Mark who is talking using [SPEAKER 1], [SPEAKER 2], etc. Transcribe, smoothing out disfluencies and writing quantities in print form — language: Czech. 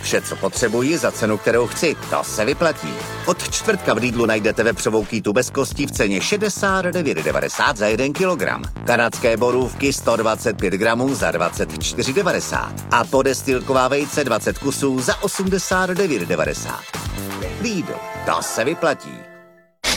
[SPEAKER 1] Vše, co potřebuji, za cenu, kterou chci, to se vyplatí. Od čtvrtka v Lidlu najdete vepřovou kýtu bez kostí v ceně 69,90 za 1 kilogram. Kanadské borůvky 125 gramů za 24,90 a podestýlková vejce 20 kusů za 89,90. Lidl, to se vyplatí.